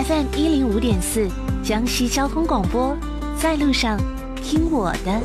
FM105.4江西交通广播，在路上听我的。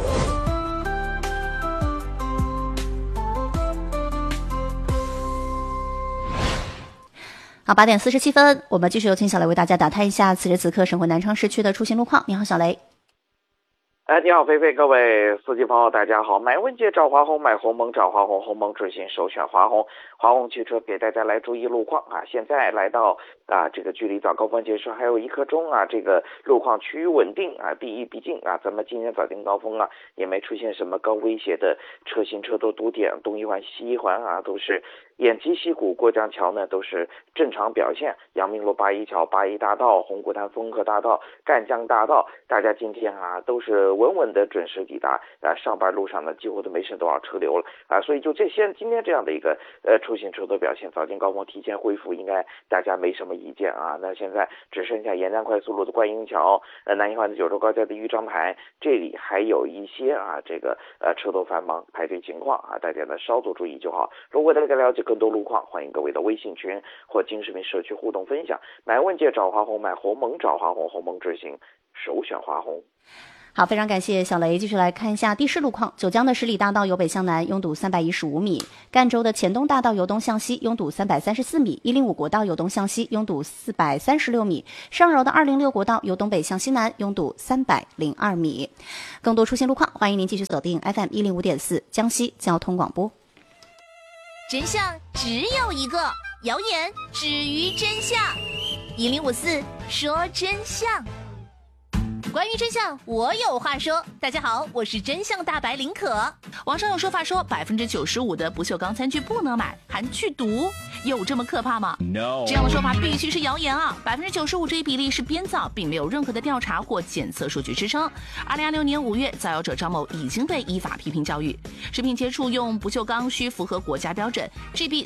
好，8点47分，我们继续有请小雷为大家打探一下此时此刻省会南昌市区的出行路况。你好，小雷。 你好，菲菲，各位司机朋友，大家好。买文件找华虹，买鸿蒙找华虹，鸿蒙执行首选华虹。华虹汽车给大家来注意路况啊！现在来到这个距离早高峰结束还有1刻钟啊，这个路况趋于稳定啊，毕役毕竟啊，咱们今天早间高峰啊，也没出现什么高威胁的车行车多堵点，东一环西一环啊，都是偃旗息鼓，过江桥呢都是正常表现。阳明路八一桥、八一大道、红谷滩丰和大道、赣江大道，大家今天啊都是稳稳的准时抵达上班路上呢几乎都没剩多少车流了啊，所以就今天这样的一个出行车多表现，早间高峰提前恢复，应该大家没什么意见啊。那现在只剩下沿江快速路的观音桥、南一环的九州高架的豫章台，这里还有一些这个车多繁忙排队情况啊，大家呢稍作注意就好。如果大家了解更多路况，欢迎各位的微信群或金视频社区互动分享。买问界找华虹，买鸿蒙找华虹，鸿蒙执行首选华虹。 好，非常感谢小雷。继续来看一下地市路况。九江的十里大道由北向南拥堵315米，赣州的黔东大道由东向西拥堵334米，105国道由东向西拥堵436米，上饶的206国道由东北向西南拥堵302米。更多出行路况，欢迎您继续锁定 FM105.4 江西交通广播。 真相只有一个，谣言止于真相。1054说真相。关于真相，我有话说。大家好，我是真相大白林可。网上有说法说95%的不锈钢餐具不能买，含剧毒，有这么可怕吗 ？No， 这样的说法必须是谣言啊！95%这一比例是编造，并没有任何的调查或检测数据支撑。2026年5月，造谣者张某已经被依法批评教育。食品接触用不锈钢需符合国家标准 GB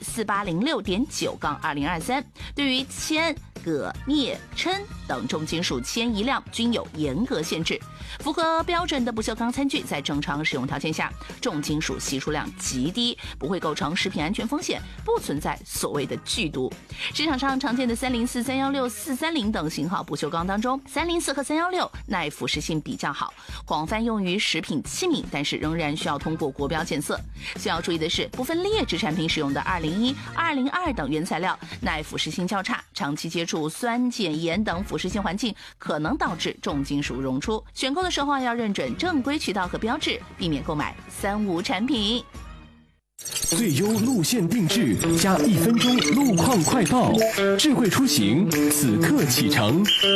4806.9-2023，对于铅、铬、镍、砷等重金属铅一量均有严格限制。符合标准的不锈钢餐具在正常使用条件下，重金属析出量极低，不会构成食品安全风险，不存在所谓的剧毒。市场上常见的304、316、430等型号不锈钢当中，304和316耐腐蚀性比较好，广泛用于食品器皿，但是仍然需要通过国标检测。需要注意的是，部分劣质产品使用的201、202等原材料耐腐蚀性较差，长期接触酸、碱、盐等腐蚀性环境，可能导致重金属溶出。选购的时候要认准正规渠道和标志，避免购买3无产品。 最优路线定制加1分钟路况快报，智慧出行此刻启程。